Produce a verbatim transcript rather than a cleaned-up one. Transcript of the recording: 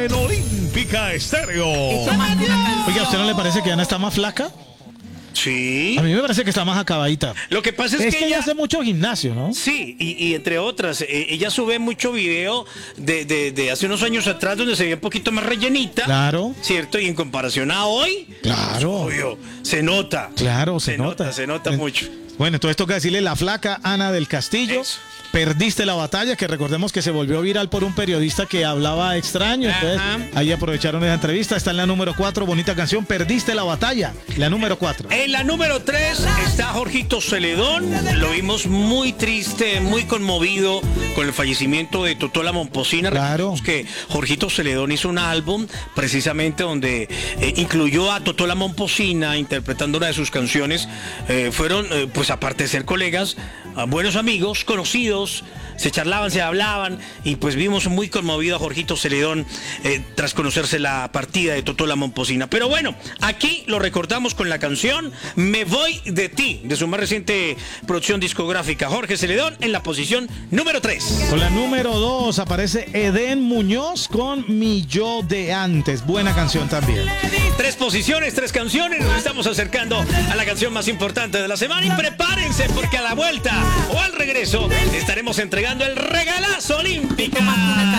En Olímpica Estéreo. Oiga, ¿a usted no le parece que Ana está más flaca? Sí. A mí me parece que está más acabadita. Lo que pasa es, Es que que ella ella... hace mucho gimnasio, ¿no? Sí, y, y entre otras, eh, ella sube mucho video de, de, de hace unos años atrás donde se veía un poquito más rellenita. Claro. ¿Cierto? Y en comparación a hoy, Claro. obvio, se nota. Claro, se, Se nota, se nota Eh, mucho. Bueno, entonces toca decirle la flaca Ana del Castillo. Eso. Perdiste la batalla, que recordemos que se volvió viral por un periodista que hablaba extraño. Entonces, Ajá. ahí aprovecharon esa entrevista. Está en la número cuatro, bonita canción. Perdiste la batalla, la número cuatro. En la número tres está Jorgito Celedón. Lo vimos muy triste, muy conmovido con el fallecimiento de Totola Momposina. Claro. Recordemos que Jorgito Celedón hizo un álbum precisamente donde eh, incluyó a Totola Momposina interpretando una de sus canciones. Eh, fueron, eh, pues aparte de ser colegas, a buenos amigos, conocidos, se charlaban, se hablaban y pues vimos muy conmovido a Jorgito Celedón eh, tras conocerse la partida de Totola Momposina. Pero bueno, aquí lo recordamos con la canción Me Voy de Ti, de su más reciente producción discográfica. Jorge Celedón en la posición número tres. Con la número dos aparece Edén Muñoz con Mi Yo de Antes. Buena canción también. Tres posiciones, tres canciones. Nos estamos acercando a la canción más importante de la semana. Y prepárense porque a la vuelta o al regreso estaremos entregando el regalazo olímpica.